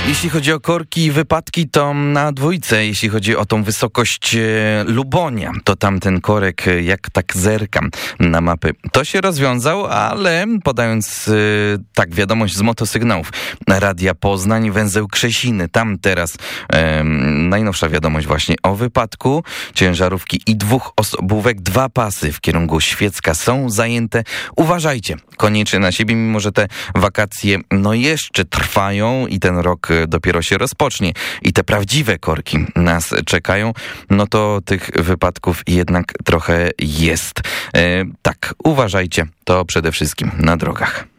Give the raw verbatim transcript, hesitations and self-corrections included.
Jeśli chodzi o korki i wypadki, to na dwójce. Jeśli chodzi o tą wysokość Lubonia, to tamten korek, jak tak zerkam na mapy, to się rozwiązał, ale podając tak wiadomość z motosygnałów Radia Poznań, węzeł Krzesiny, tam teraz e, najnowsza wiadomość właśnie o wypadku ciężarówki i dwóch osobówek, dwa pasy w kierunku Świecka są zajęte. Uważajcie koniecznie na siebie, mimo że te wakacje no jeszcze trwają i ten rok dopiero się rozpocznie i te prawdziwe korki nas czekają, no to tych wypadków jednak trochę jest. E, tak, uważajcie, to przede wszystkim na drogach.